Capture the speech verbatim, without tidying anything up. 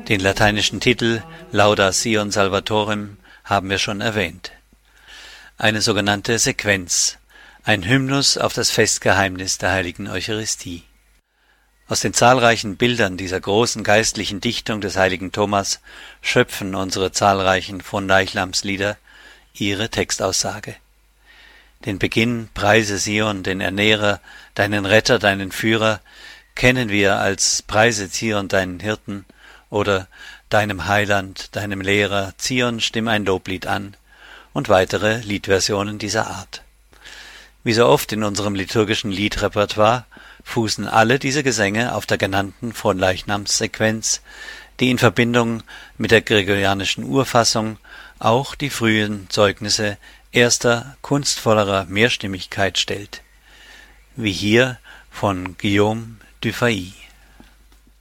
Den lateinischen Titel Lauda Sion Salvatorem haben wir schon erwähnt. Eine sogenannte Sequenz, ein Hymnus auf das Festgeheimnis der heiligen Eucharistie. Aus den zahlreichen Bildern dieser großen geistlichen Dichtung des heiligen Thomas schöpfen unsere zahlreichen Fronleichnamslieder ihre Textaussage. Den Beginn Preise Sion, den Ernährer, deinen Retter, deinen Führer, kennen wir als Preise Zion, deinen Hirten, oder deinem Heiland, deinem Lehrer, Zion, stimm ein Loblied an, und weitere Liedversionen dieser Art. Wie so oft in unserem liturgischen Liedrepertoire fußen alle diese Gesänge auf der genannten Fronleichnamssequenz, die in Verbindung mit der gregorianischen Urfassung auch die frühen Zeugnisse erster, kunstvollerer Mehrstimmigkeit stellt, wie hier von Guillaume Dufay.